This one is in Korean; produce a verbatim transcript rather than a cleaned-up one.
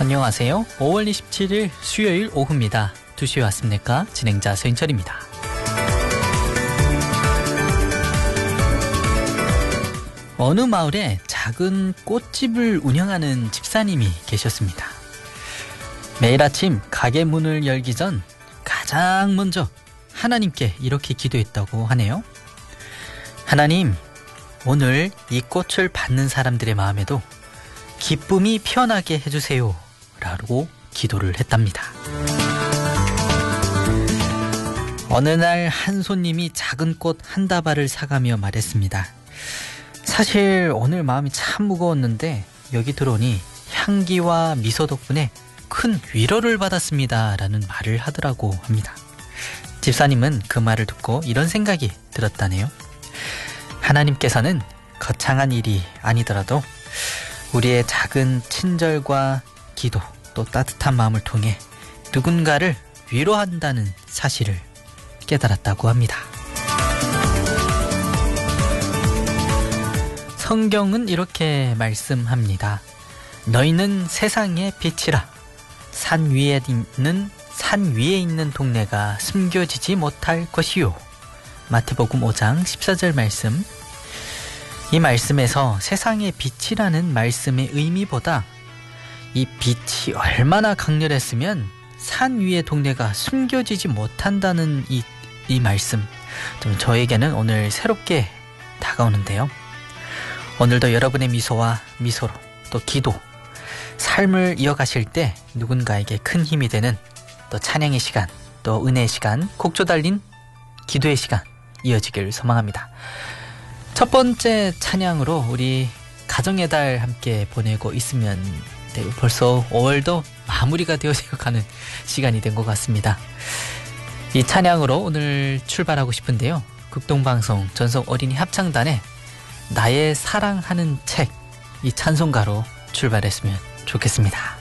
안녕하세요. 오월 이십칠일 수요일 오후입니다. 두 시에 왔습니까? 진행자 서인철입니다. 어느 마을에 작은 꽃집을 운영하는 집사님이 계셨습니다. 매일 아침 가게 문을 열기 전 가장 먼저 하나님께 이렇게 기도했다고 하네요. 하나님, 오늘 이 꽃을 받는 사람들의 마음에도 기쁨이 피어나게 해주세요 라고 기도를 했답니다. 어느 날 한 손님이 작은 꽃 한 다발을 사가며 말했습니다. 사실 오늘 마음이 참 무거웠는데 여기 들어오니 향기와 미소 덕분에 큰 위로를 받았습니다 라는 말을 하더라고 합니다. 집사님은 그 말을 듣고 이런 생각이 들었다네요. 하나님께서는 거창한 일이 아니더라도 우리의 작은 친절과 기도 또 따뜻한 마음을 통해 누군가를 위로한다는 사실을 깨달았다고 합니다. 성경은 이렇게 말씀합니다. 너희는 세상의 빛이라. 산 위에 있는 산 위에 있는 동네가 숨겨지지 못할 것이요. 마태복음 오장 십사절 말씀. 이 말씀에서 세상의 빛이라는 말씀의 의미보다 이 빛이 얼마나 강렬했으면 산 위의 동네가 숨겨지지 못한다는 이, 이 말씀 좀 저에게는 오늘 새롭게 다가오는데요. 오늘도 여러분의 미소와 미소로 또 기도, 삶을 이어가실 때 누군가에게 큰 힘이 되는 또 찬양의 시간, 또 은혜의 시간, 곡조 달린 기도의 시간 이어지길 소망합니다. 첫 번째 찬양으로 우리 가정의 달 함께 보내고 있으면 네, 벌써 오월도 마무리가 되어서 가는 시간이 된 것 같습니다. 이 찬양으로 오늘 출발하고 싶은데요. 극동방송 전속 어린이 합창단의 나의 사랑하는 책, 이 찬송가로 출발했으면 좋겠습니다.